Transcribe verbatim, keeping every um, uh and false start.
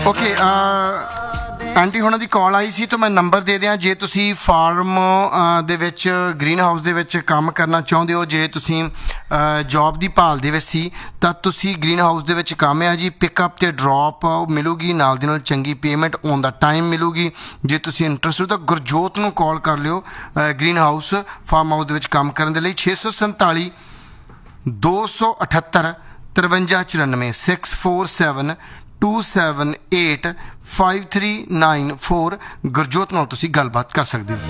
Okay aunty ਹੁਣਾਂ ਦੀ ਕਾਲ ਆਈ ਸੀ ਤਾਂ ਮੈਂ ਨੰਬਰ ਦੇ ਦਿਆਂ ਜੇ ਤੁਸੀਂ ਫਾਰਮ ਦੇ ਵਿੱਚ ਗ੍ਰੀਨ ਹਾਊਸ ਦੇ ਵਿੱਚ ਕੰਮ ਕਰਨਾ ਚਾਹੁੰਦੇ ਹੋ, ਜੇ ਤੁਸੀਂ ਜੋਬ ਦੀ ਭਾਲ ਦੇ ਵਿੱਚ ਸੀ ਤਾਂ ਤੁਸੀਂ ਗ੍ਰੀਨ ਹਾਊਸ ਦੇ ਵਿੱਚ ਕੰਮ ਆ ਜੀ। ਪਿਕਅਪ ਅਤੇ ਡਰੋਪ ਮਿਲੂਗੀ, ਨਾਲ ਦੀ ਨਾਲ ਚੰਗੀ ਪੇਮੈਂਟ ਔਨ ਦਾ ਟਾਈਮ ਮਿਲੂਗੀ। ਜੇ ਤੁਸੀਂ ਇੰਟਰਸਟ ਹੋ ਤਾਂ ਗੁਰਜੋਤ ਨੂੰ ਕਾਲ ਕਰ ਲਿਓ ਗ੍ਰੀਨ ਹਾਊਸ ਫਾਰਮ ਹਾਊਸ ਦੇ ਵਿੱਚ ਕੰਮ ਕਰਨ ਦੇ ਲਈ। ਛੇ ਸੌ ਸੰਤਾਲੀ ਦੋ ਸੌ ਅਠੱਤਰ ਤਰਵੰਜਾ ਚੁਰਾਨਵੇਂ six four seven to seven eight five three nine four Gurjot ਨਾਲ ਤੁਸੀਂ ਗੱਲਬਾਤ ਕਰ ਸਕਦੇ ਹੋ।